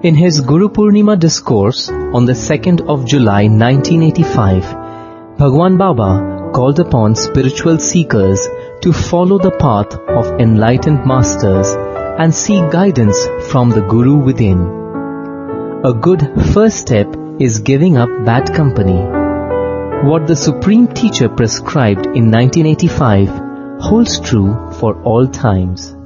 In his Guru Purnima discourse on the 2nd of July 1985, Bhagwan Baba called upon spiritual seekers to follow the path of enlightened masters and seek guidance from the Guru within. A good first step is giving up bad company. What the Supreme Teacher prescribed in 1985 holds true for all times.